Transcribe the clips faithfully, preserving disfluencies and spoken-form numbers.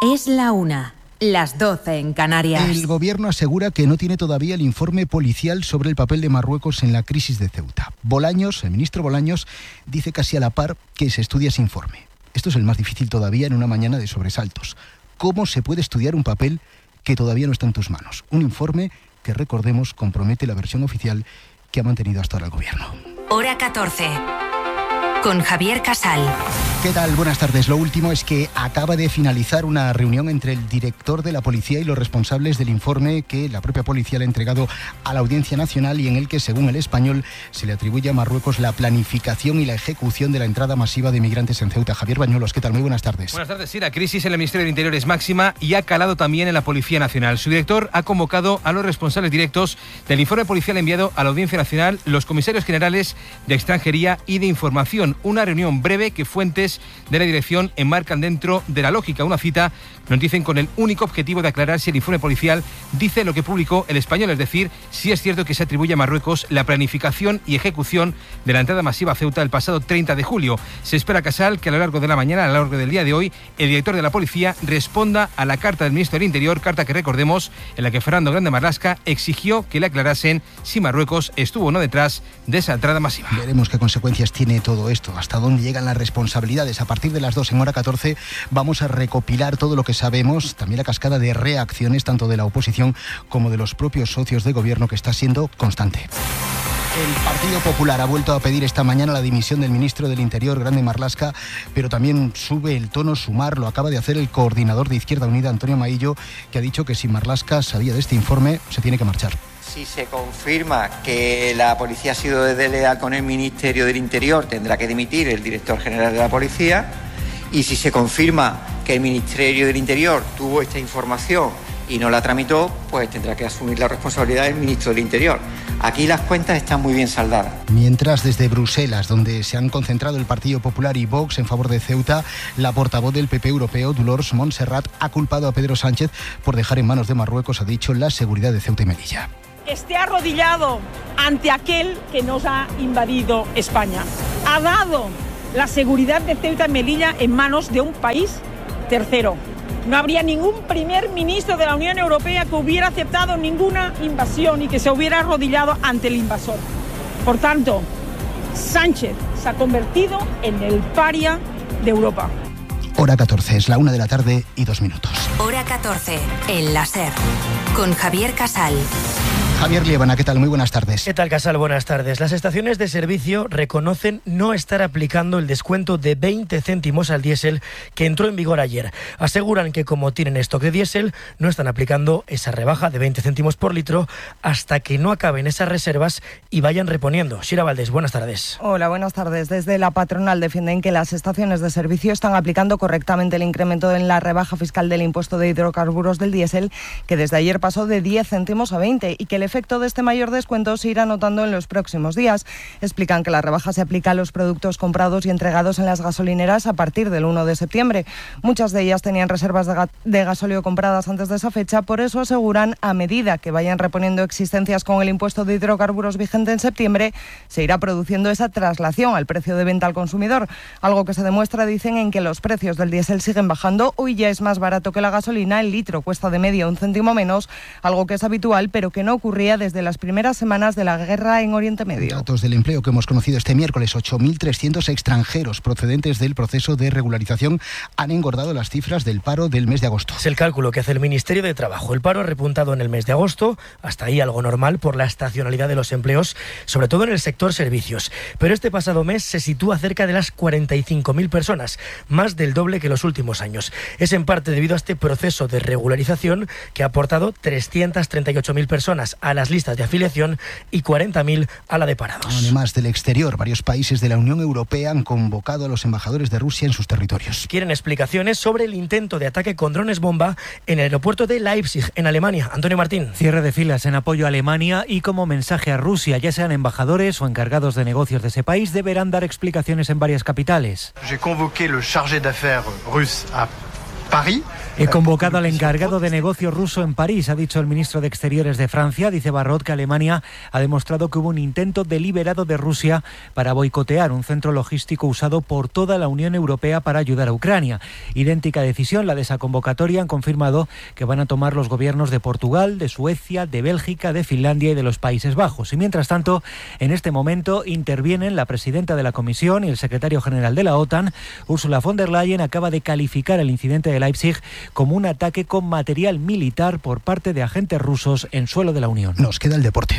Es la una, las doce en Canarias. El gobierno asegura que no tiene todavía el informe policial sobre el papel de Marruecos en la crisis de Ceuta. Bolaños, el ministro Bolaños, dice casi a la par que se estudia ese informe. Esto es el más difícil todavía en una mañana de sobresaltos. ¿Cómo se puede estudiar un papel que todavía no está en tus manos? Un informe que, recordemos, compromete la versión oficial que ha mantenido hasta ahora el gobierno. Hora catorce. Con Javier Casal. ¿Qué tal? Buenas tardes. Lo último es que acaba de finalizar una reunión entre el director de la policía y los responsables del informe que la propia policía le ha entregado a la Audiencia Nacional y en el que, según El Español, se le atribuye a Marruecos la planificación y la ejecución de la entrada masiva de migrantes en Ceuta. Javier Bañuelos, ¿qué tal? Muy buenas tardes. Buenas tardes. Sí, la crisis en el Ministerio del Interior es máxima y ha calado también en la Policía Nacional. Su director ha convocado a los responsables directos del informe policial enviado a la Audiencia Nacional, los comisarios generales de Extranjería y de Información. Una reunión breve que fuentes de la dirección enmarcan dentro de la lógica. Una cita, nos dicen, con el único objetivo de aclarar si el informe policial dice lo que publicó El Español, es decir, si es cierto que se atribuye a Marruecos la planificación y ejecución de la entrada masiva a Ceuta el pasado treinta de julio. Se espera, Casal, que a lo largo de la mañana, a lo largo del día de hoy, el director de la policía responda a la carta del ministro del Interior, carta que recordemos, en la que Fernando Grande Marlaska exigió que le aclarasen si Marruecos estuvo o no detrás de esa entrada masiva. Veremos qué consecuencias tiene todo esto, hasta dónde llegan las responsabilidades. A partir de las dos en hora catorce vamos a recopilar todo lo que sabemos, también la cascada de reacciones tanto de la oposición como de los propios socios de gobierno, que está siendo constante. El Partido Popular ha vuelto a pedir esta mañana la dimisión del ministro del Interior, Grande Marlaska, pero también sube el tono Sumar. Lo acaba de hacer el coordinador de Izquierda Unida, Antonio Maillo, que ha dicho que si Marlaska sabía de este informe, se tiene que marchar. Si se confirma que la policía ha sido desleal con el Ministerio del Interior, tendrá que dimitir el director general de la policía. Y si se confirma que el Ministerio del Interior tuvo esta información y no la tramitó, pues tendrá que asumir la responsabilidad del ministro del Interior. Aquí las cuentas están muy bien saldadas. Mientras, desde Bruselas, donde se han concentrado el Partido Popular y Vox en favor de Ceuta, la portavoz del P P europeo, Dolors Montserrat, ha culpado a Pedro Sánchez por dejar en manos de Marruecos, ha dicho, la seguridad de Ceuta y Melilla. Esté arrodillado ante aquel que nos ha invadido España. Ha dado la seguridad de Ceuta y Melilla en manos de un país tercero. No habría ningún primer ministro de la Unión Europea que hubiera aceptado ninguna invasión y que se hubiera arrodillado ante el invasor. Por tanto, Sánchez se ha convertido en el paria de Europa. Hora catorce, es la una de la tarde y dos minutos. Hora catorce, el láser. Con Javier Casal. Javier Liébana, ¿qué tal? Muy buenas tardes. ¿Qué tal, Casal? Buenas tardes. Las estaciones de servicio reconocen no estar aplicando el descuento de veinte céntimos al diésel que entró en vigor ayer. Aseguran que, como tienen stock de diésel, no están aplicando esa rebaja de veinte céntimos por litro hasta que no acaben esas reservas y vayan reponiendo. Shira Valdés, buenas tardes. Hola, buenas tardes. Desde la patronal defienden que las estaciones de servicio están aplicando correctamente el incremento en la rebaja fiscal del impuesto de hidrocarburos del diésel, que desde ayer pasó de diez céntimos a veinte, y que el efecto de este mayor descuento se irá notando en los próximos días. Explican que la rebaja se aplica a los productos comprados y entregados en las gasolineras a partir del uno de septiembre. Muchas de ellas tenían reservas de, ga- de gasóleo compradas antes de esa fecha, por eso aseguran, a medida que vayan reponiendo existencias con el impuesto de hidrocarburos vigente en septiembre, se irá produciendo esa traslación al precio de venta al consumidor, algo que se demuestra, dicen, en que los precios del diésel siguen bajando. Hoy ya es más barato que la gasolina, el litro cuesta de media un céntimo menos, algo que es habitual pero que no ocurría desde las primeras semanas de la guerra en Oriente Medio. Datos del empleo que hemos conocido este miércoles: ocho mil trescientos extranjeros procedentes del proceso de regularización han engordado las cifras del paro del mes de agosto. Es el cálculo que hace el Ministerio de Trabajo. El paro ha repuntado en el mes de agosto, hasta ahí algo normal por la estacionalidad de los empleos, sobre todo en el sector servicios. Pero este pasado mes se sitúa cerca de las cuarenta y cinco mil personas, más del doble que los últimos años. Es en parte debido a este proceso de regularización que ha aportado trescientas treinta y ocho mil personas a las listas de afiliación y cuarenta mil a la de parados. Además del exterior, varios países de la Unión Europea han convocado a los embajadores de Rusia en sus territorios. Quieren explicaciones sobre el intento de ataque con drones bomba en el aeropuerto de Leipzig, en Alemania. Antonio Martín. Cierre de filas en apoyo a Alemania y como mensaje a Rusia, ya sean embajadores o encargados de negocios de ese país, deberán dar explicaciones en varias capitales. J'ai convoqué le chargé d'affaires russe a He convocado al encargado de negocio ruso en París, ha dicho el ministro de Exteriores de Francia. Dice Barrot que Alemania ha demostrado que hubo un intento deliberado de Rusia para boicotear un centro logístico usado por toda la Unión Europea para ayudar a Ucrania. Idéntica decisión, la de esa convocatoria, han confirmado que van a tomar los gobiernos de Portugal, de Suecia, de Bélgica, de Finlandia y de los Países Bajos. Y mientras tanto, en este momento intervienen la presidenta de la Comisión y el secretario general de la OTAN. Ursula von der Leyen acaba de calificar el incidente de Leipzig como un ataque con material militar por parte de agentes rusos en suelo de la Unión. Nos queda el deporte.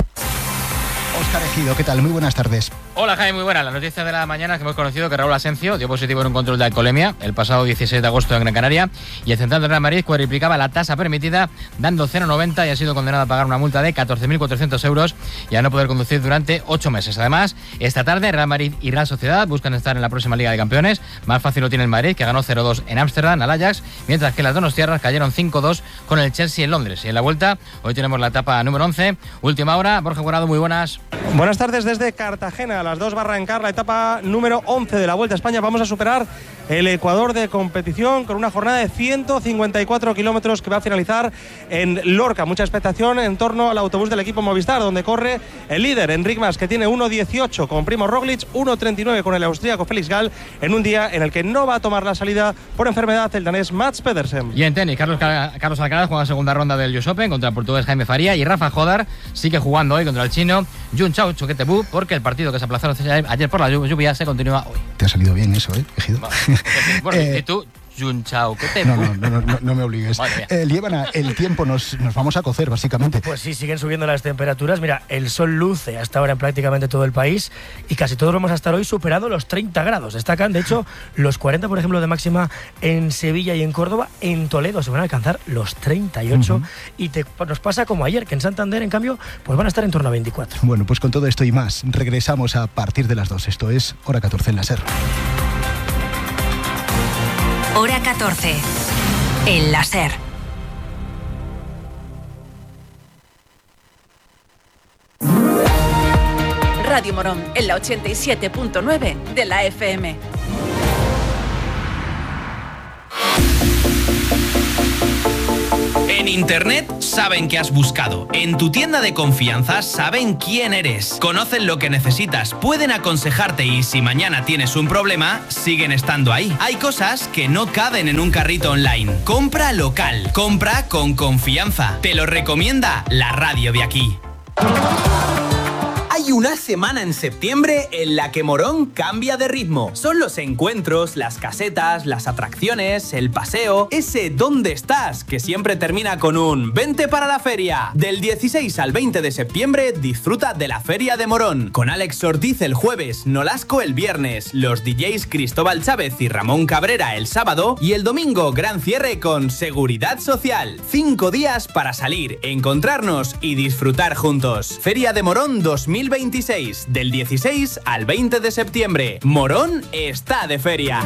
Óscar Ejido, ¿qué tal? Muy buenas tardes. Hola Jaime, muy buenas. La noticia de la mañana es que hemos conocido que Raúl Asencio dio positivo en un control de alcoholemia el pasado dieciséis de agosto en Gran Canaria, y el central de Real Madrid cuadriplicaba la tasa permitida dando cero coma noventa y ha sido condenado a pagar una multa de catorce mil cuatrocientos euros y a no poder conducir durante ocho meses. Además, esta tarde Real Madrid y Real Sociedad buscan estar en la próxima Liga de Campeones. Más fácil lo tiene el Madrid, que ganó cero dos en Ámsterdam al Ajax, mientras que las donostiarras cayeron cinco dos con el Chelsea en Londres. Y en la vuelta, hoy tenemos la etapa número once, última hora. Borja Guarado, muy buenas. Buenas tardes desde Cartagena. A las dos va a arrancar la etapa número once de la Vuelta a España. Vamos a superar el Ecuador de competición con una jornada de ciento cincuenta y cuatro kilómetros que va a finalizar en Lorca. Mucha expectación en torno al autobús del equipo Movistar, donde corre el líder Enric Mas, que tiene uno dieciocho con Primo Roglic, uno treinta y nueve con el austríaco Felix Gall, en un día en el que no va a tomar la salida por enfermedad el danés Mats Pedersen. Y en tenis, Carlos, Carlos Alcaraz juega la segunda ronda del U S Open contra el portugués Jaime Faría, y Rafa Jodar sigue jugando hoy contra el chino Jun Chao Choquetebú, porque el partido que se aplazó ayer por la lluvia se continúa hoy. Te ha salido bien eso, ¿eh, Ejido? Bueno, eh, y tú, Jun Chao, ¿qué te no, no, no, no, no me obligues. Eh, Líbana, el tiempo nos, nos vamos a cocer, básicamente. Pues sí, siguen subiendo las temperaturas. Mira, el sol luce hasta ahora en prácticamente todo el país y casi todos vamos a estar hoy superando los treinta grados. Destacan, de hecho, los cuarenta, por ejemplo, de máxima en Sevilla y en Córdoba. En Toledo se van a alcanzar los treinta y ocho. Uh-huh. Y te, nos pasa como ayer, que en Santander, en cambio, pues van a estar en torno a veinticuatro. Bueno, pues con todo esto y más, regresamos a partir de las dos. Esto es Hora catorce en la SER. Hora catorce, en la SER. Radio Morón, en la ochenta y siete punto nueve de la F M. En Internet saben que has buscado. En tu tienda de confianza saben quién eres. Conocen lo que necesitas, pueden aconsejarte y si mañana tienes un problema, siguen estando ahí. Hay cosas que no caben en un carrito online. Compra local. Compra con confianza. Te lo recomienda la radio de aquí. Hay una semana en septiembre en la que Morón cambia de ritmo. Son los encuentros, las casetas, las atracciones, el paseo, ese ¿dónde estás? Que siempre termina con un vente para la feria. Del dieciséis al veinte de septiembre disfruta de la Feria de Morón. Con Alex Ortiz el jueves, Nolasco el viernes, los D Js Cristóbal Chávez y Ramón Cabrera el sábado y el domingo gran cierre con Seguridad Social. Cinco días para salir, encontrarnos y disfrutar juntos. Feria de Morón dos mil veintiséis, del dieciséis al veinte de septiembre. Morón está de feria.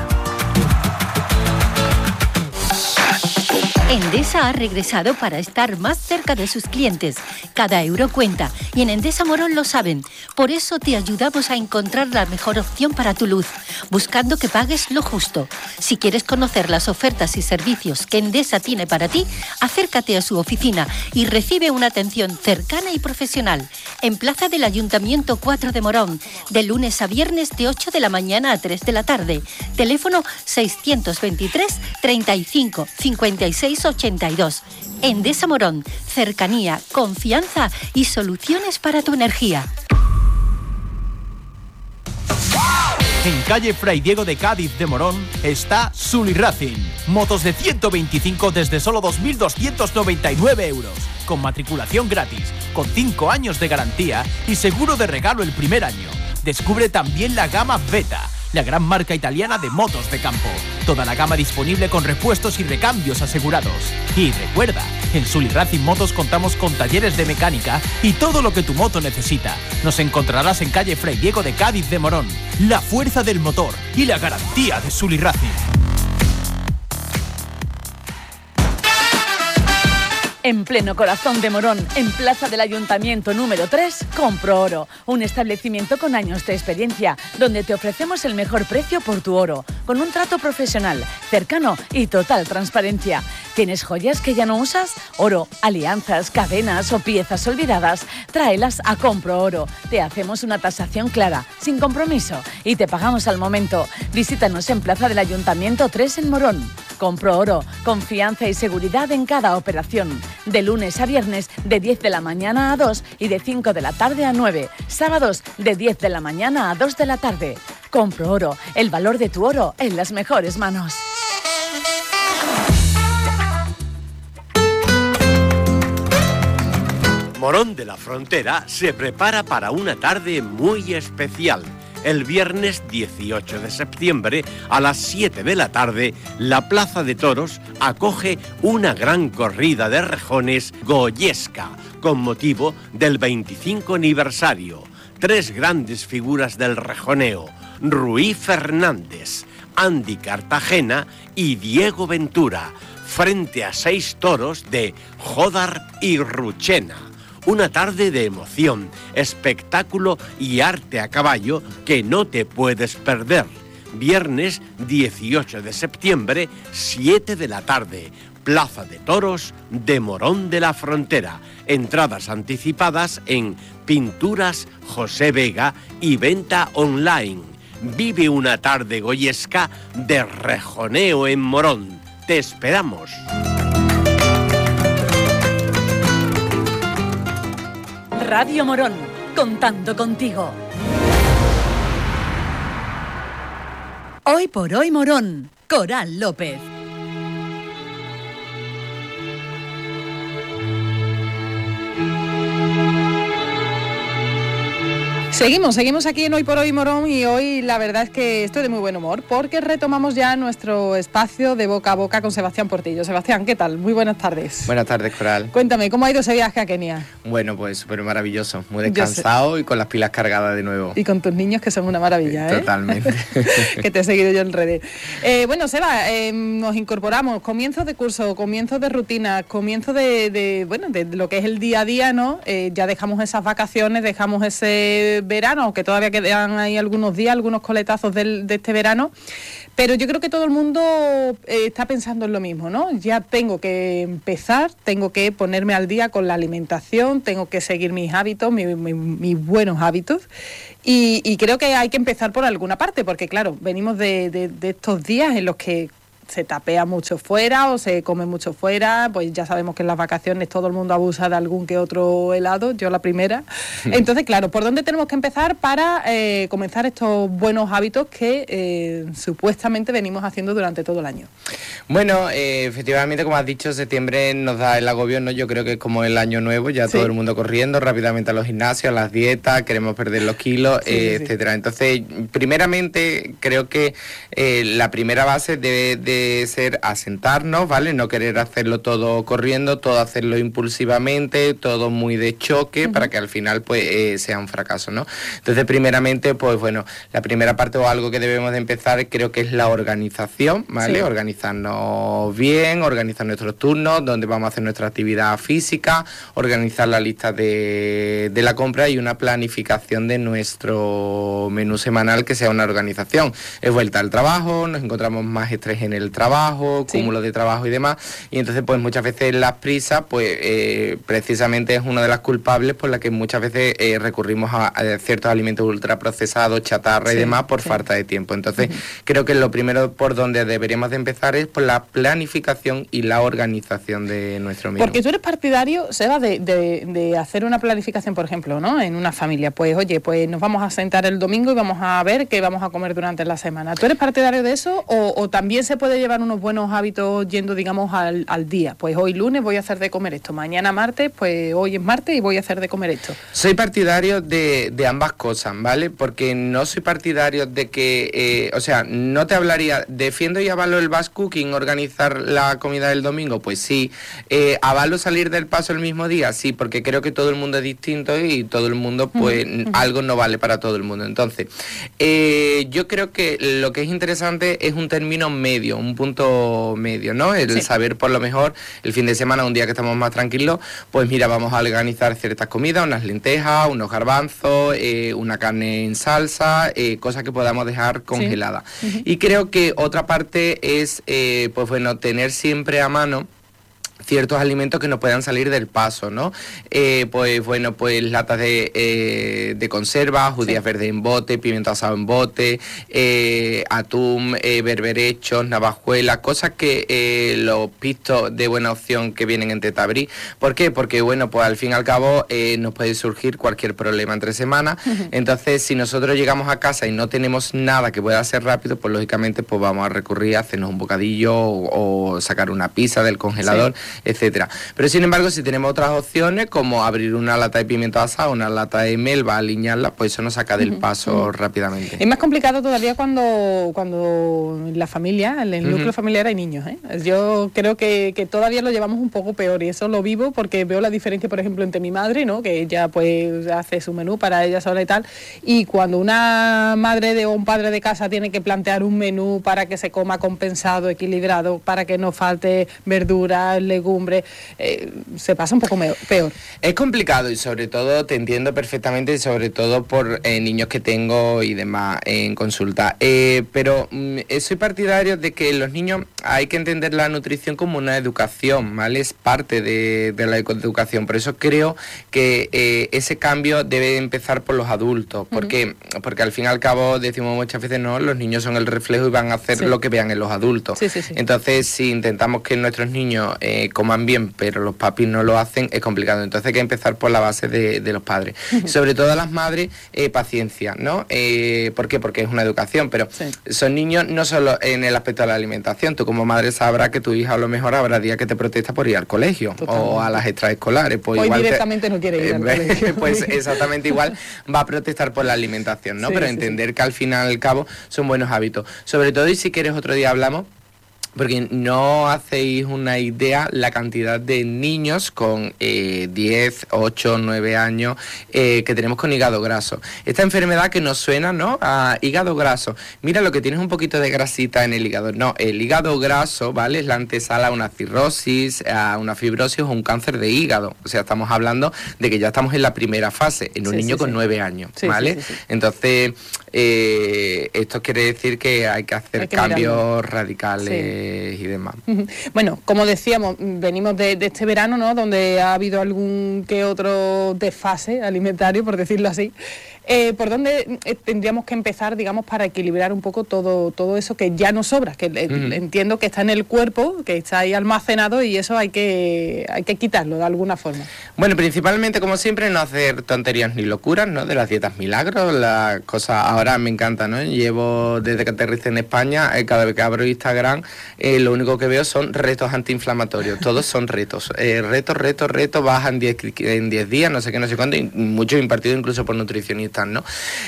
Endesa ha regresado para estar más cerca de sus clientes. Cada euro cuenta y en Endesa Morón lo saben. Por eso te ayudamos a encontrar la mejor opción para tu luz, buscando que pagues lo justo. Si quieres conocer las ofertas y servicios que Endesa tiene para ti, acércate a su oficina y recibe una atención cercana y profesional. En Plaza del Ayuntamiento cuatro de Morón, de lunes a viernes de ocho de la mañana a tres de la tarde. Teléfono seiscientos veintitrés, treinta y cinco, cincuenta y seis, ochenta y dos. Endesa Morón, cercanía, confianza y soluciones para tu energía. En calle Fray Diego de Cádiz de Morón está Sully Racing. Motos de ciento veinticinco desde solo dos mil doscientos noventa y nueve euros. Con matriculación gratis, con cinco años de garantía y seguro de regalo el primer año. Descubre también la gama Beta, la gran marca italiana de motos de campo. Toda la gama disponible con repuestos y recambios asegurados. Y recuerda, en Sully Racing Motos contamos con talleres de mecánica y todo lo que tu moto necesita. Nos encontrarás en calle Fray Diego de Cádiz de Morón. La fuerza del motor y la garantía de Sully Racing. En pleno corazón de Morón, en Plaza del Ayuntamiento número tres, Compro Oro, un establecimiento con años de experiencia, donde te ofrecemos el mejor precio por tu oro, con un trato profesional, cercano y total transparencia. ¿Tienes joyas que ya no usas? Oro, alianzas, cadenas o piezas olvidadas, tráelas a Compro Oro. Te hacemos una tasación clara, sin compromiso, y te pagamos al momento. Visítanos en Plaza del Ayuntamiento tres en Morón. Compro Oro, confianza y seguridad en cada operación. De lunes a viernes, de diez de la mañana a dos y de cinco de la tarde a nueve. Sábados, de diez de la mañana a dos de la tarde. Compro Oro, el valor de tu oro en las mejores manos. Morón de la Frontera se prepara para una tarde muy especial. El viernes dieciocho de septiembre a las siete de la tarde, la Plaza de Toros acoge una gran corrida de rejones goyesca con motivo del veinticinco aniversario. Tres grandes figuras del rejoneo, Ruy Fernández, Andy Cartagena y Diego Ventura, frente a seis toros de Jódar y Ruchena. Una tarde de emoción, espectáculo y arte a caballo que no te puedes perder. Viernes dieciocho de septiembre, siete de la tarde. Plaza de Toros de Morón de la Frontera. Entradas anticipadas en Pinturas José Vega y venta online. Vive una tarde goyesca de rejoneo en Morón. Te esperamos. Radio Morón, contando contigo. Hoy por hoy Morón, Coral López. Seguimos, seguimos aquí en Hoy por Hoy Morón y hoy la verdad es que estoy de muy buen humor porque retomamos ya nuestro espacio de boca a boca con Sebastián Portillo. Sebastián, ¿qué tal? Muy buenas tardes. Buenas tardes, Coral. Cuéntame, ¿cómo ha ido ese viaje a Kenia? Bueno, pues súper maravilloso, muy descansado y con las pilas cargadas de nuevo. Y con tus niños que son una maravilla, ¿eh? Totalmente. Que te he seguido yo en redes. Eh, bueno, Seba, eh, nos incorporamos, comienzo de curso, comienzo de rutina, comienzo de, de, bueno, de lo que es el día a día, ¿no? Eh, ya dejamos esas vacaciones, dejamos ese verano, que todavía quedan ahí algunos días, algunos coletazos del, de este verano, pero yo creo que todo el mundo eh, está pensando en lo mismo, ¿no? Ya tengo que empezar, tengo que ponerme al día con la alimentación, tengo que seguir mis hábitos, mi, mi, mis buenos hábitos, y, y creo que hay que empezar por alguna parte, porque claro, venimos de, de, de estos días en los que se tapea mucho fuera o se come mucho fuera, pues ya sabemos que en las vacaciones todo el mundo abusa de algún que otro helado, yo la primera. Entonces, claro, ¿por dónde tenemos que empezar para eh, comenzar estos buenos hábitos que eh, supuestamente venimos haciendo durante todo el año? Bueno, eh, efectivamente, como has dicho, septiembre nos da el agobio, ¿no? Yo creo que es como el año nuevo, ya sí. Todo el mundo corriendo rápidamente a los gimnasios, a las dietas, queremos perder los kilos, sí, eh, sí, etcétera. Sí. Entonces, primeramente, creo que eh, la primera base debe de ser asentarnos, ¿vale? No querer hacerlo todo corriendo, todo hacerlo impulsivamente, todo muy de choque, uh-huh. para que al final pues eh, sea un fracaso, ¿no? Entonces, primeramente, pues bueno, la primera parte o algo que debemos de empezar creo que es la organización, ¿vale? Sí. Organizarnos bien, organizar nuestros turnos, donde vamos a hacer nuestra actividad física, organizar la lista de, de la compra y una planificación de nuestro menú semanal que sea una organización. Es vuelta al trabajo, nos encontramos más estrés en el trabajo, sí. cúmulo de trabajo y demás, y entonces pues muchas veces las prisas pues eh, precisamente es una de las culpables por la que muchas veces eh, recurrimos a, a ciertos alimentos ultraprocesados, chatarra sí, y demás por sí. falta de tiempo. Entonces uh-huh. creo que lo primero por donde deberíamos de empezar es por la planificación y la organización de nuestro menú. Porque tú eres partidario, Seba, de, de, de hacer una planificación, por ejemplo, ¿no? En una familia, pues oye, pues nos vamos a sentar el domingo y vamos a ver qué vamos a comer durante la semana. ¿Tú eres partidario de eso o, o también se puede llevar unos buenos hábitos yendo, digamos, al, al día? Pues hoy lunes voy a hacer de comer esto, mañana martes, pues hoy es martes y voy a hacer de comer esto. Soy partidario de, de ambas cosas, ¿vale? Porque no soy partidario de que, eh, o sea, no te hablaría, defiendo y avalo el batch cooking, organizar la comida del domingo, pues sí. Eh, avalo salir del paso el mismo día, sí, porque creo que todo el mundo es distinto y todo el mundo, pues, uh-huh. algo no vale para todo el mundo. Entonces, eh, yo creo que lo que es interesante es un término medio, un un punto medio, ¿no? El sí. saber por lo mejor el fin de semana, un día que estamos más tranquilos, pues mira, vamos a organizar ciertas comidas, unas lentejas, unos garbanzos, eh, una carne en salsa, eh, cosas que podamos dejar congeladas. Sí. Uh-huh. Y creo que otra parte es, eh, pues bueno, tener siempre a mano ciertos alimentos que no puedan salir del paso, ¿no? Eh, pues bueno, pues latas de, eh, de conserva, judías sí. verdes en bote, pimiento asado en bote, eh, atún, eh, berberechos, navajuelas, cosas que eh, los pistos de buena opción que vienen en Tetabrí. ¿Por qué? Porque bueno, pues al fin y al cabo eh, nos puede surgir cualquier problema entre semanas. Uh-huh. Entonces, si nosotros llegamos a casa y no tenemos nada que pueda ser rápido, pues lógicamente pues vamos a recurrir a hacernos un bocadillo o, o sacar una pizza del congelador. Sí. etcétera. Pero sin embargo, si tenemos otras opciones, como abrir una lata de pimiento asado, una lata de melva, aliñarla, pues eso nos saca del paso uh-huh. rápidamente. Es más complicado todavía cuando, cuando en la familia, en el uh-huh. núcleo familiar hay niños, ¿eh? Yo creo que, que todavía lo llevamos un poco peor, y eso lo vivo porque veo la diferencia, por ejemplo, entre mi madre, ¿no? Que ella pues hace su menú para ella sola y tal, y cuando una madre de, o un padre de casa tiene que plantear un menú para que se coma compensado, equilibrado, para que no falte verduras, legumbres, eh, se pasa un poco me- peor. Es complicado, y sobre todo te entiendo perfectamente, y sobre todo por eh, niños que tengo y demás en consulta. Eh, pero mm, soy partidario de que los niños hay que entender la nutrición como una educación, ¿vale? Es parte de, de la educación. Por eso creo que eh, ese cambio debe empezar por los adultos. ¿Por qué? Uh-huh. Porque al fin y al cabo decimos muchas veces, no, los niños son el reflejo y van a hacer sí. lo que vean en los adultos. Sí, sí, sí. Entonces, si intentamos que nuestros niños eh, coman bien, pero los papis no lo hacen, es complicado. Entonces hay que empezar por la base de, de los padres. Uh-huh. Sobre todo a las madres, eh, paciencia, ¿no? Eh, ¿Por qué? Porque es una educación, pero sí. son niños no solo en el aspecto de la alimentación. Tú como madre sabrás que tu hija a lo mejor habrá días que te protesta por ir al colegio. Totalmente. O a las extraescolares. Pues hoy igual directamente te, no quiere ir al eh, colegio. Pues exactamente igual va a protestar por la alimentación, ¿no? Sí, pero sí, entender sí. que al fin y al cabo son buenos hábitos. Sobre todo, y si quieres otro día hablamos, porque no hacéis una idea la cantidad de niños con eh, diez, ocho, nueve años eh, que tenemos con hígado graso. Esta enfermedad que nos suena, ¿no? A hígado graso. Mira, lo que tienes un poquito de grasita en el hígado. No, el hígado graso, ¿vale? Es la antesala a una cirrosis, a una fibrosis o un cáncer de hígado. O sea, estamos hablando de que ya estamos en la primera fase, en un sí, niño sí, con sí. nueve años, sí, ¿vale? Sí, sí, sí. Entonces, eh, esto quiere decir que hay que hacer hay que cambios mirarlo. radicales. Sí. Y demás. Bueno, como decíamos, venimos de, de este verano, ¿no? Donde ha habido algún que otro desfase alimentario, por decirlo así. Eh, ¿Por dónde tendríamos que empezar, digamos, para equilibrar un poco todo todo eso que ya nos sobra? Que uh-huh. entiendo que está en el cuerpo, que está ahí almacenado, y eso hay que hay que quitarlo de alguna forma. Bueno, principalmente, como siempre, no hacer tonterías ni locuras, ¿no? De las dietas milagros, las cosas ahora me encanta, ¿no? Llevo desde que aterricé en España, eh, cada vez que abro Instagram, eh, lo único que veo son retos antiinflamatorios. Todos son retos. Eh, retos, retos, retos, bajan diez en diez días, no sé qué, no sé cuándo, y muchos impartidos incluso por nutricionistas, ¿no?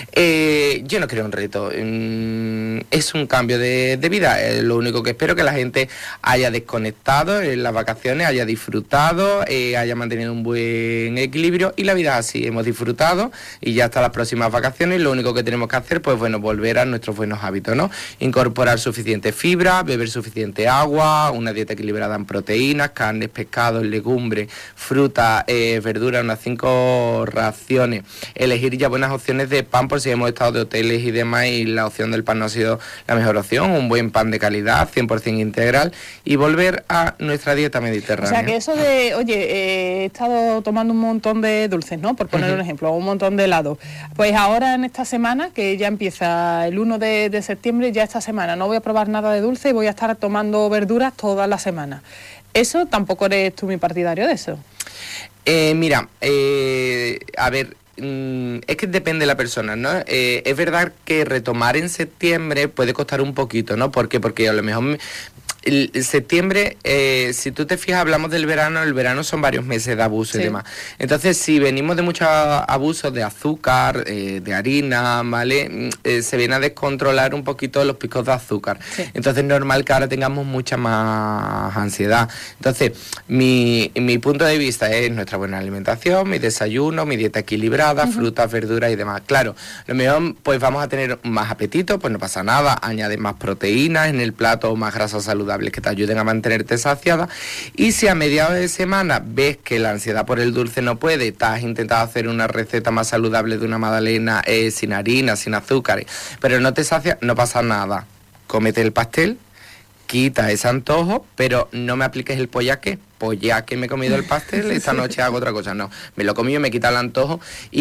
Eh, yo no creo un reto, mm, es un cambio de, de vida. Eh, lo único que espero que la gente haya desconectado en las vacaciones, haya disfrutado, eh, haya mantenido un buen equilibrio, y la vida es así, hemos disfrutado y ya hasta las próximas vacaciones. Lo único que tenemos que hacer, pues bueno, volver a nuestros buenos hábitos, ¿no? Incorporar suficiente fibra, beber suficiente agua, una dieta equilibrada en proteínas, carnes, pescados, legumbres, frutas, eh, verduras, unas cinco raciones, elegir ya buenas opciones de pan por si hemos estado de hoteles y demás y la opción del pan no ha sido la mejor opción, un buen pan de calidad, cien por ciento integral, y volver a nuestra dieta mediterránea. O sea que eso de, oye, eh, he estado tomando un montón de dulces, ¿no? Por poner uh-huh. un ejemplo, un montón de helados. Pues ahora en esta semana, que ya empieza el uno de, de septiembre, ya esta semana no voy a probar nada de dulce y voy a estar tomando verduras toda la semana. ¿Eso tampoco eres tú mi partidario de eso? Eh, mira, eh, a ver... es que depende de la persona, ¿no? Eh, es verdad que retomar en septiembre puede costar un poquito, ¿no? ¿Por qué? Porque a lo mejor el, el septiembre, eh, si tú te fijas, hablamos del verano, el verano son varios meses de abuso sí. y demás. Entonces, si venimos de muchos abusos de azúcar, eh, de harina, ¿vale? Eh, se viene a descontrolar un poquito los picos de azúcar. Sí. Entonces, es normal que ahora tengamos mucha más ansiedad. Entonces, mi, mi punto de vista es nuestra buena alimentación, mi desayuno, mi dieta equilibrada, uh-huh. frutas, verduras y demás. Claro, lo mejor, pues vamos a tener más apetito, pues no pasa nada, añade más proteínas en el plato, más grasas saludables que te ayuden a mantenerte saciada. Y si a mediados de semana ves que la ansiedad por el dulce no puede, te has intentado hacer una receta más saludable de una magdalena eh, sin harina, sin azúcares, pero no te sacia, no pasa nada. Cómete el pastel, quita ese antojo, pero no me apliques el pollaque. Pues ya que me he comido el pastel, esta noche hago otra cosa. No, me lo comí, me quita el antojo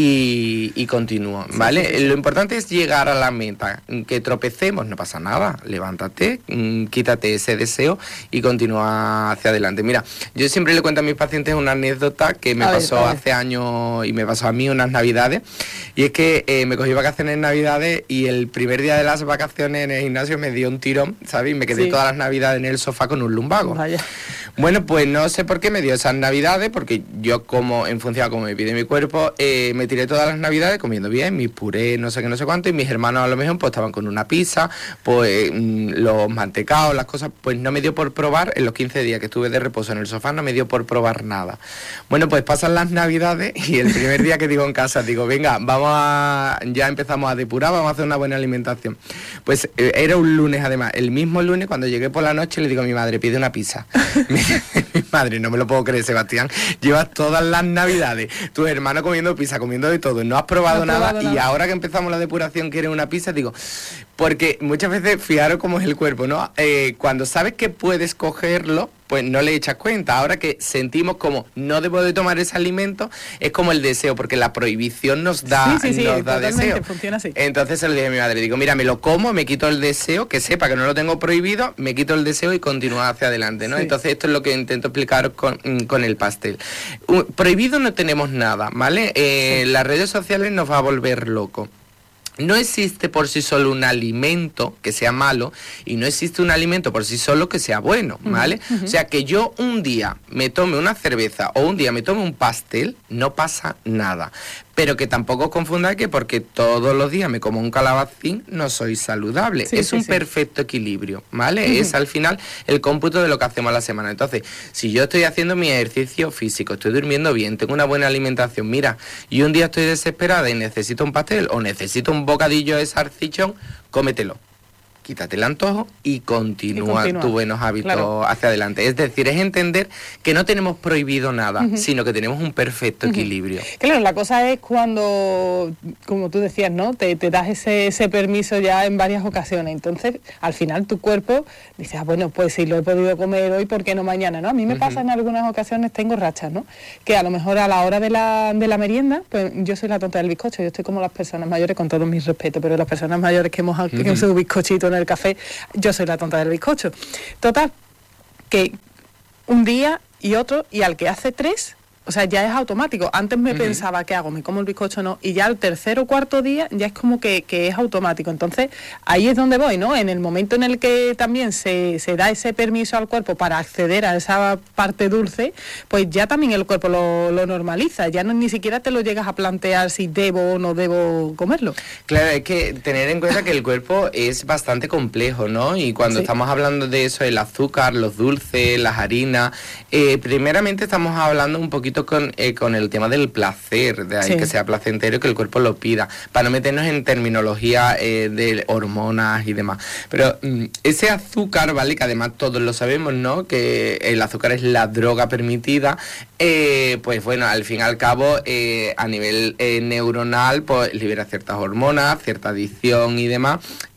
y, y continúo, ¿vale? Sí, sí, sí. Lo importante es llegar a la meta. Que tropecemos, no pasa nada. Levántate, quítate ese deseo y continúa hacia adelante. Mira, yo siempre le cuento a mis pacientes una anécdota que me a pasó ver, hace años y me pasó a mí unas navidades. Y es que eh, me cogí vacaciones en navidades y el primer día de las vacaciones en el gimnasio me dio un tirón, ¿sabes? Y me quedé sí. todas las navidades en el sofá con un lumbago. Vaya. Bueno, pues no sé por qué me dio esas navidades, porque yo como, en función a cómo me pide mi cuerpo, eh, me tiré todas las navidades comiendo bien, mis purés, no sé qué, no sé cuánto, y mis hermanos a lo mejor pues estaban con una pizza, pues mmm, los mantecados, las cosas, pues no me dio por probar, en los quince días que estuve de reposo en el sofá, no me dio por probar nada. Bueno, pues pasan las navidades y el primer día que digo en casa, digo, venga, vamos a, ya empezamos a depurar, vamos a hacer una buena alimentación. Pues eh, era un lunes además, el mismo lunes cuando llegué por la noche le digo a mi madre, pide una pizza. Mi madre, no me lo puedo creer, Sebastián, llevas todas las navidades, tus hermanos comiendo pizza, comiendo de todo, no has probado, no has nada, probado y nada. Ahora que empezamos la depuración quieres una pizza, digo, porque muchas veces, fijaros cómo es el cuerpo, ¿no? Eh, cuando sabes que puedes cogerlo, pues no le echas cuenta. Ahora que sentimos como no debo de tomar ese alimento, es como el deseo, porque la prohibición nos da, sí, sí, sí, nos da deseo. Funciona así. Entonces se lo dije a mi madre, digo, mira, me lo como, me quito el deseo, que sepa que no lo tengo prohibido, me quito el deseo y continúa hacia adelante, ¿no? Sí. Entonces esto es lo que intento explicar con, con el pastel. Uh, prohibido no tenemos nada, ¿vale? Eh, sí. Las redes sociales nos va a volver loco. No existe por sí solo un alimento que sea malo y no existe un alimento por sí solo que sea bueno, ¿vale? Uh-huh. O sea, que yo un día me tome una cerveza o un día me tome un pastel, no pasa nada. Pero que tampoco confundáis que porque todos los días me como un calabacín no soy saludable. Sí, es sí, un sí. perfecto equilibrio, ¿vale? Uh-huh. Es al final el cómputo de lo que hacemos a la semana. Entonces, si yo estoy haciendo mi ejercicio físico, estoy durmiendo bien, tengo una buena alimentación, mira, y un día estoy desesperada y necesito un pastel o necesito un bocadillo de salchichón, cómetelo. Quítate el antojo y continúa, y continúa. tus buenos hábitos claro. hacia adelante. Es decir, es entender que no tenemos prohibido nada, uh-huh. sino que tenemos un perfecto uh-huh. equilibrio. Claro, la cosa es cuando, como tú decías, ¿no? Te, te das ese, ese permiso ya en varias ocasiones. Entonces, al final tu cuerpo dice, ah, bueno, pues si lo he podido comer hoy, ¿por qué no mañana? ¿No? A mí me uh-huh. pasa en algunas ocasiones, tengo rachas, ¿no? Que a lo mejor a la hora de la, de la merienda, pues yo soy la tonta del bizcocho. Yo estoy como las personas mayores, con todo mi respeto, pero las personas mayores que hemos uh-huh. que hemos su bizcochito en el café, yo soy la tonta del bizcocho. Total, que un día y otro, y al que hace tres, o sea, ya es automático. Antes me uh-huh. pensaba, ¿qué hago? ¿Me como el bizcocho o no? Y ya al tercer o cuarto día ya es como que, que es automático. Entonces, ahí es donde voy, ¿no? En el momento en el que también se, se da ese permiso al cuerpo para acceder a esa parte dulce, pues ya también el cuerpo lo, lo normaliza. Ya no ni siquiera te lo llegas a plantear si debo o no debo comerlo. Claro, hay que tener en cuenta que el cuerpo es bastante complejo, ¿no? Y cuando sí. estamos hablando de eso, el azúcar, los dulces, las harinas, eh, primeramente estamos hablando un poquito Con, eh, con el tema del placer, de ahí sí. que sea placentero y que el cuerpo lo pida, para no meternos en terminología eh, de hormonas y demás. Pero mm, ese azúcar, ¿vale? Que además todos lo sabemos, ¿no? Que el azúcar es la droga permitida, eh, pues bueno, al fin y al cabo, eh, a nivel eh, neuronal, pues libera ciertas hormonas, cierta adicción y demás,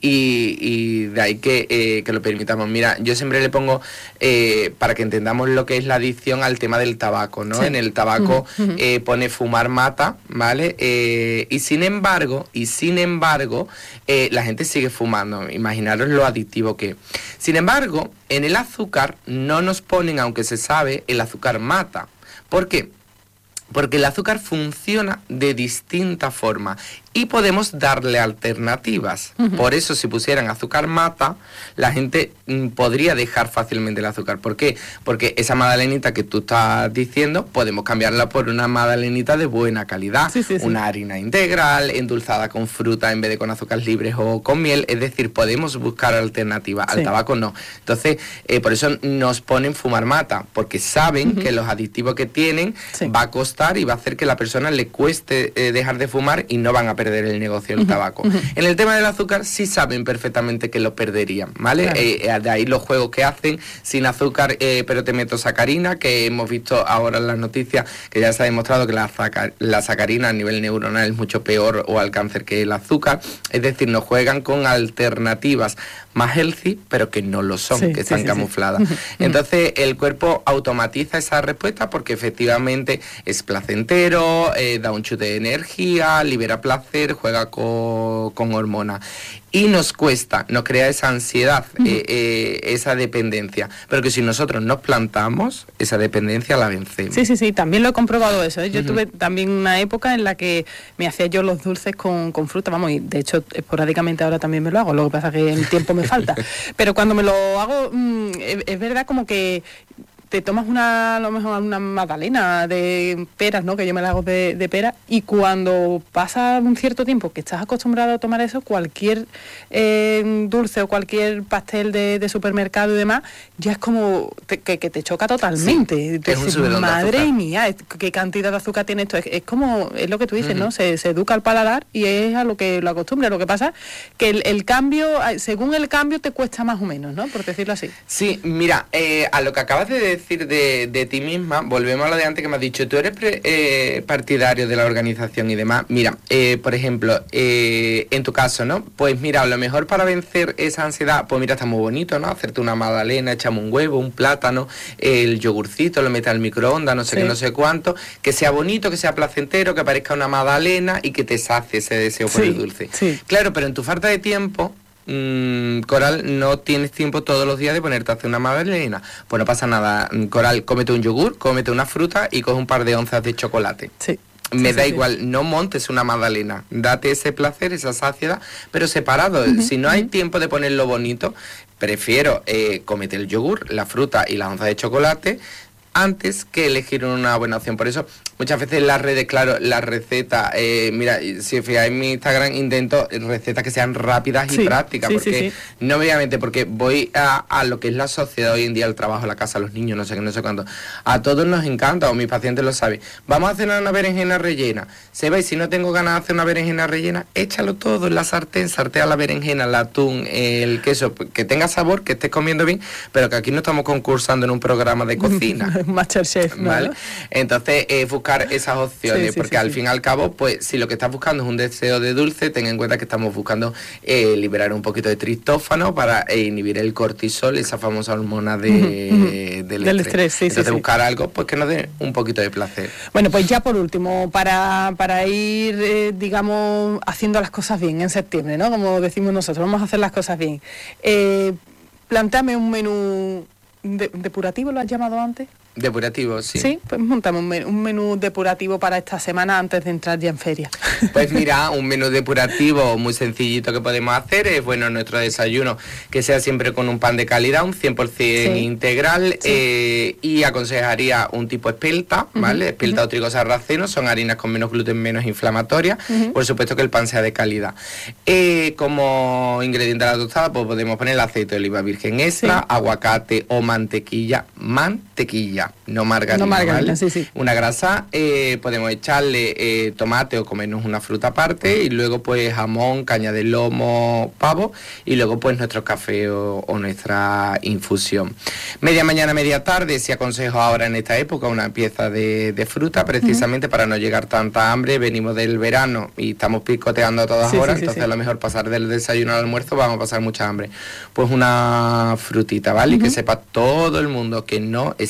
y, y de ahí que, eh, que lo permitamos. Mira, yo siempre le pongo, eh, para que entendamos lo que es la adicción al tema del tabaco, ¿no? Sí. En el tabaco uh-huh. eh, pone fumar mata, ¿vale? Eh, y sin embargo, y sin embargo, eh, la gente sigue fumando. Imaginaros lo adictivo que es. Sin embargo, en el azúcar no nos ponen, aunque se sabe, el azúcar mata. ¿Por qué? Porque el azúcar funciona de distinta forma y podemos darle alternativas. Uh-huh. Por eso, si pusieran azúcar mata, la gente mm, podría dejar fácilmente el azúcar. ¿Por qué? Porque esa magdalenita que tú estás diciendo, podemos cambiarla por una magdalenita de buena calidad, sí, sí, sí. una harina integral, endulzada con fruta en vez de con azúcares libres o con miel. Es decir, podemos buscar alternativas. Sí. Al tabaco no. Entonces, eh, por eso nos ponen fumar mata, porque saben uh-huh. que los aditivos que tienen sí. va a costar y va a hacer que a la persona le cueste eh, dejar de fumar y no van a perder el negocio del uh-huh, tabaco. Uh-huh. En el tema del azúcar sí saben perfectamente que lo perderían, ¿vale? Claro. Eh, de ahí los juegos que hacen sin azúcar, eh, pero te meto sacarina, que hemos visto ahora en las noticias que ya se ha demostrado que la, sacar, la sacarina a nivel neuronal es mucho peor o al cáncer que el azúcar. Es decir, nos juegan con alternativas más healthy, pero que no lo son, sí, que están sí, sí, camufladas. Sí. Entonces el cuerpo automatiza esa respuesta porque efectivamente es placentero, eh, da un chute de energía, libera placer, juega con, con hormonas. Y nos cuesta, nos crea esa ansiedad, uh-huh. eh, eh, esa dependencia. Pero que si nosotros nos plantamos, esa dependencia la vencemos. Sí, sí, sí, también lo he comprobado eso, ¿eh? Yo uh-huh. tuve también una época en la que me hacía yo los dulces con, con fruta, vamos, y de hecho esporádicamente ahora también me lo hago, lo que pasa es que el tiempo me falta. Pero cuando me lo hago, mmm, es, es verdad como que te tomas una, a lo mejor una magdalena de peras, ¿no? Que yo me la hago de, de pera, y cuando pasa un cierto tiempo que estás acostumbrado a tomar eso, cualquier eh, dulce o cualquier pastel de, de supermercado y demás, ya es como te, que, que te choca totalmente. Sí, Entonces, es madre mía, qué cantidad de azúcar tiene esto. Es, es como, es lo que tú dices, uh-huh. ¿no? Se, se educa al paladar y es a lo que lo acostumbra. Lo que pasa que el, el cambio, según el cambio, te cuesta más o menos, ¿no? Por decirlo así. Sí, mira, eh, a lo que acabas de decir De, de ti misma, volvemos a lo de antes que me has dicho, tú eres pre, eh, partidario de la organización y demás. Mira, eh, por ejemplo, eh, en tu caso, ¿no? Pues mira, a lo mejor para vencer esa ansiedad, pues mira, está muy bonito, ¿no? Hacerte una magdalena, echamos un huevo, un plátano, el yogurcito, lo metes al microondas, no sé sí. qué, no sé cuánto, que sea bonito, que sea placentero, que parezca una magdalena y que te sacie ese deseo por sí, el dulce. Sí. Claro, pero en tu falta de tiempo, Mm, Coral, no tienes tiempo todos los días de ponerte a hacer una magdalena. Pues no pasa nada, Coral, cómete un yogur, cómete una fruta y coge un par de onzas de chocolate. Sí. Me sí, da sí, igual, sí. no montes una magdalena, date ese placer, esa saciedad, pero separado. Uh-huh. Si no hay tiempo de ponerlo bonito, prefiero eh, cómete el yogur, la fruta y las onzas de chocolate antes que elegir una buena opción. Por eso muchas veces en las redes, claro, las recetas, eh, mira, si os fijáis en mi Instagram, intento recetas que sean rápidas y sí, prácticas, sí, porque sí, sí. no obviamente, porque voy a, a lo que es la sociedad hoy en día, el trabajo, la casa, los niños, no sé qué, no sé cuánto. A todos nos encanta, o mis pacientes lo saben. Vamos a hacer una berenjena rellena. Se ve, si no tengo ganas de hacer una berenjena rellena, échalo todo en la sartén, sartea la berenjena, el atún, el queso, que tenga sabor, que estés comiendo bien, pero que aquí no estamos concursando en un programa de cocina. Masterchef, ¿no? ¿Vale? Entonces, eh, buscar esas opciones, sí, sí, porque sí, al sí. fin y al cabo, pues si lo que estás buscando es un deseo de dulce, ten en cuenta que estamos buscando eh, liberar un poquito de triptófano para eh, inhibir el cortisol, esa famosa hormona de, uh-huh. del, del estrés. estrés. Sí, Entonces, sí, buscar sí. algo pues que nos dé un poquito de placer. Bueno, pues ya por último, para, para ir, eh, digamos, haciendo las cosas bien en septiembre, ¿no? Como decimos nosotros, vamos a hacer las cosas bien. Eh, plantéame un menú de, depurativo, ¿lo has llamado antes? Depurativo, sí. Sí, pues montamos un menú, un menú depurativo para esta semana antes de entrar ya en feria. Pues mira, un menú depurativo muy sencillito que podemos hacer es, bueno, nuestro desayuno, que sea siempre con un pan de calidad, un cien por ciento sí. integral, sí. Eh, y aconsejaría un tipo espelta, ¿vale? Uh-huh. Espelta uh-huh. o trigo sarraceno, son harinas con menos gluten, menos inflamatorias, uh-huh. por supuesto que el pan sea de calidad. Eh, como ingrediente de la tostada, pues podemos poner el aceite de oliva virgen extra, sí. aguacate o mantequilla, mantequilla. No margarina, no margarina, ¿vale? sí, sí. Una grasa, eh, podemos echarle eh, tomate o comernos una fruta aparte y luego pues jamón, caña de lomo, pavo y luego pues nuestro café o, o nuestra infusión. Media mañana, media tarde, si aconsejo ahora en esta época una pieza de, de fruta, precisamente uh-huh. para no llegar tanta hambre. Venimos del verano y estamos picoteando a todas sí, horas, sí, sí, entonces sí. a lo mejor pasar del desayuno al almuerzo vamos a pasar mucha hambre. Pues una frutita, ¿vale? Uh-huh. Y que sepa todo el mundo que no existe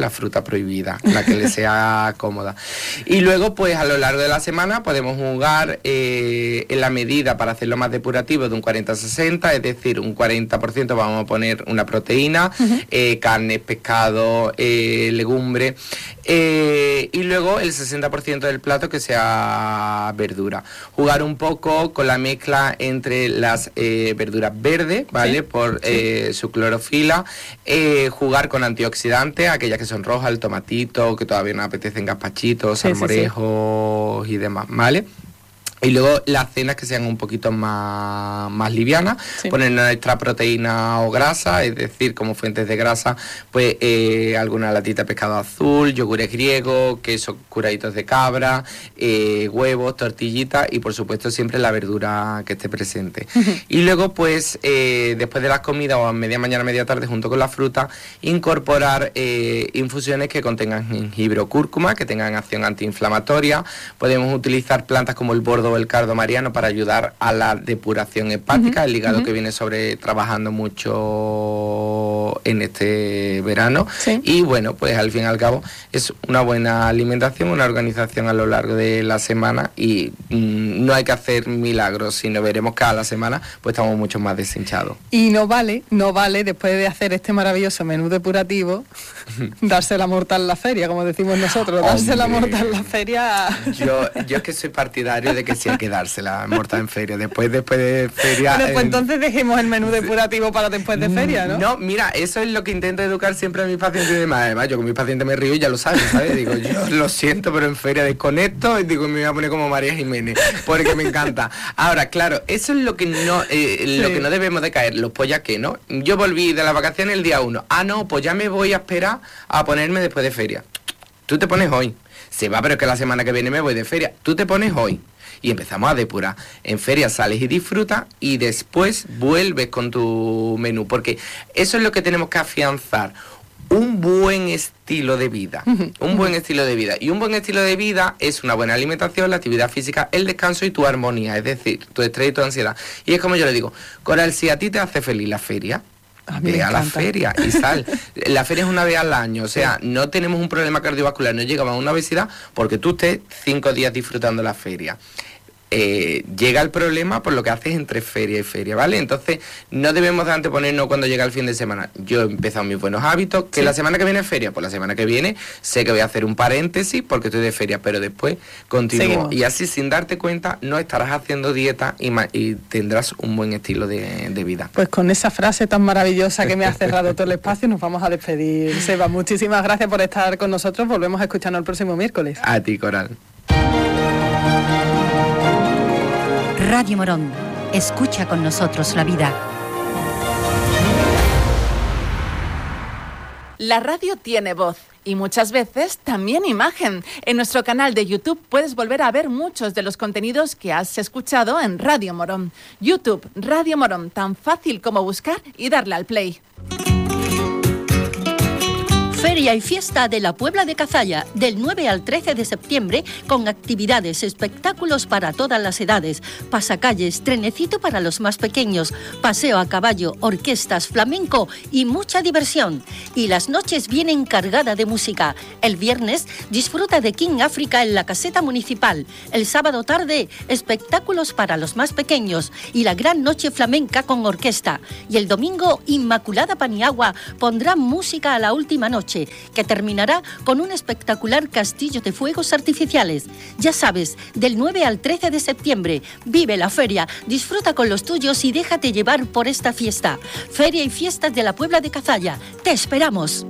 La fruta prohibida, la que le sea cómoda. Y luego, pues a lo largo de la semana podemos jugar eh, en la medida para hacerlo más depurativo de un cuarenta sesenta, es decir, un cuarenta por ciento vamos a poner una proteína, uh-huh. eh, carne, pescado, eh, legumbre, eh, y luego el sesenta por ciento del plato que sea verdura. Jugar un poco con la mezcla entre las eh, verduras verdes, ¿vale? Sí. Por eh, sí. su clorofila, eh, jugar con antioxidantes, aquellas que son rojas, el tomatito, que todavía nos apetecen gazpachitos, sí, salmorejos sí, sí. y demás, ¿vale? Y luego las cenas que sean un poquito más, más livianas, sí. poner nuestra proteína o grasa, es decir, como fuentes de grasa, pues eh, alguna latita de pescado azul, yogures griegos, quesos curaditos de cabra, eh, huevos, tortillitas y por supuesto siempre la verdura que esté presente. Uh-huh. Y luego pues eh, después de las comidas o a media mañana, media tarde junto con la fruta, incorporar eh, infusiones que contengan jengibre o cúrcuma, que tengan acción antiinflamatoria. Podemos utilizar plantas como el bordo o el cardo mariano para ayudar a la depuración hepática, uh-huh, el hígado uh-huh. que viene sobre trabajando mucho en este verano, sí. y bueno, pues al fin y al cabo es una buena alimentación, una organización a lo largo de la semana y mmm, no hay que hacer milagros, sino veremos que a la semana pues estamos mucho más deshinchados. Y no vale, no vale después de hacer este maravilloso menú depurativo darse la mortal en la feria, como decimos nosotros, darse la mortal en la feria. Yo, yo es que soy partidario de que sí hay que darse la mortal en feria. Después, después de feria. Bueno, pues eh, entonces dejemos el menú depurativo para después de feria, ¿no? No, mira, eso es lo que intento educar siempre a mis pacientes y demás. Además, yo con mis pacientes me río y ya lo saben, ¿sabes? Digo, yo lo siento, pero en feria desconecto y digo, me voy a poner como María Jiménez, porque me encanta. Ahora, claro, eso es lo que no, eh, sí. lo que no debemos de caer, los pollas que, ¿no? Yo volví de las vacaciones el día uno. Ah, no, pues ya me voy a esperar a ponerme después de feria. Tú te pones hoy. Se va, pero es que la semana que viene me voy de feria. Tú te pones hoy. Y empezamos a depurar. En feria sales y disfrutas y después vuelves con tu menú. Porque eso es lo que tenemos que afianzar. Un buen estilo de vida. Uh-huh. Un buen estilo de vida. Y un buen estilo de vida es una buena alimentación, la actividad física, el descanso y tu armonía. Es decir, tu estrés y tu ansiedad. Y es como yo le digo, Coral, si a ti te hace feliz la feria, ve a la feria y sal. La feria es una vez al año, o sea, no tenemos un problema cardiovascular, no llegamos a una obesidad porque tú estés cinco días disfrutando la feria. Eh, llega el problema por lo que haces entre feria y feria, ¿vale? Entonces no debemos de anteponernos cuando llega el fin de semana. Yo he empezado mis buenos hábitos, que sí. la semana que viene es feria, pues la semana que viene sé que voy a hacer un paréntesis porque estoy de feria, pero después continúo. Seguimos. Y así sin darte cuenta no estarás haciendo dieta y, ma- y tendrás un buen estilo de, de vida. Pues con esa frase tan maravillosa que me ha cerrado todo el espacio nos vamos a despedir. Seba, muchísimas gracias por estar con nosotros, volvemos a escucharnos el próximo miércoles. A ti, Coral. Radio Morón, escucha con nosotros la vida. La radio tiene voz y muchas veces también imagen. En nuestro canal de YouTube puedes volver a ver muchos de los contenidos que has escuchado en Radio Morón. YouTube, Radio Morón, tan fácil como buscar y darle al play. Feria y fiesta de la Puebla de Cazalla, del nueve al trece de septiembre, con actividades, espectáculos para todas las edades, pasacalles, trenecito para los más pequeños, paseo a caballo, orquestas, flamenco y mucha diversión. Y las noches vienen cargadas de música. El viernes disfruta de King África en la caseta municipal. El sábado tarde, espectáculos para los más pequeños y la gran noche flamenca con orquesta. Y el domingo, Inmaculada Paniagua pondrá música a la última noche, que terminará con un espectacular castillo de fuegos artificiales. Ya sabes, del nueve al trece de septiembre, vive la feria, disfruta con los tuyos y déjate llevar por esta fiesta. Feria y fiestas de la Puebla de Cazalla. ¡Te esperamos!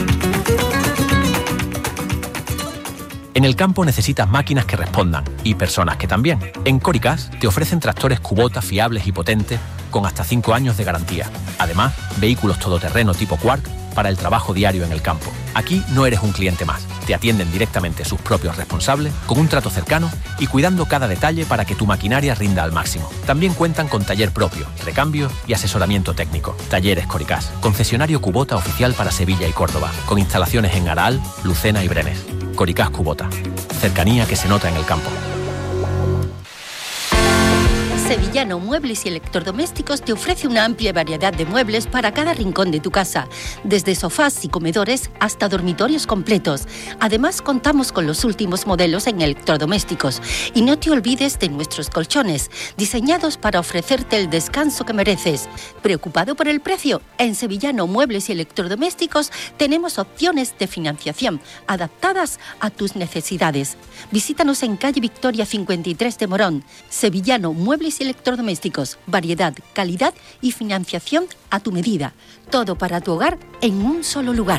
En el campo necesitas máquinas que respondan y personas que también. En Coricas te ofrecen tractores Kubota fiables y potentes con hasta cinco años de garantía. Además, vehículos todoterreno tipo Quark para el trabajo diario en el campo. Aquí no eres un cliente más. Te atienden directamente sus propios responsables, con un trato cercano y cuidando cada detalle para que tu maquinaria rinda al máximo. También cuentan con taller propio, recambio y asesoramiento técnico. Talleres Coricas, concesionario Kubota oficial para Sevilla y Córdoba, con instalaciones en Araal, Lucena y Brenes. Coricas Kubota, cercanía que se nota en el campo. Sevillano Muebles y Electrodomésticos te ofrece una amplia variedad de muebles para cada rincón de tu casa, desde sofás y comedores hasta dormitorios completos. Además, contamos con los últimos modelos en electrodomésticos. Y no te olvides de nuestros colchones, diseñados para ofrecerte el descanso que mereces. ¿Preocupado por el precio? En Sevillano Muebles y Electrodomésticos tenemos opciones de financiación adaptadas a tus necesidades. Visítanos en calle Victoria cincuenta y tres de Morón. Sevillano Muebles y Electrodomésticos. Variedad, calidad y financiación a tu medida. Todo para tu hogar en un solo lugar.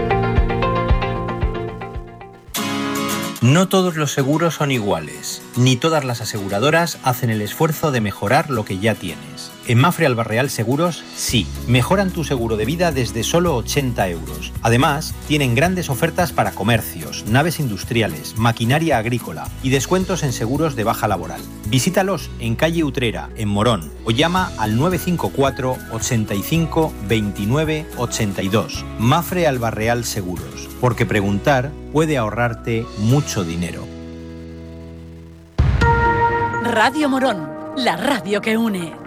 No todos los seguros son iguales, ni todas las aseguradoras hacen el esfuerzo de mejorar lo que ya tienes. En Mapfre Albarreal Seguros, sí, mejoran tu seguro de vida desde solo ochenta euros. Además, tienen grandes ofertas para comercios, naves industriales, maquinaria agrícola y descuentos en seguros de baja laboral. Visítalos en calle Utrera, en Morón, o llama al nueve cinco cuatro, ochenta y cinco, veintinueve, ochenta y dos. Mapfre Albarreal Seguros, porque preguntar puede ahorrarte mucho dinero. Radio Morón, la radio que une.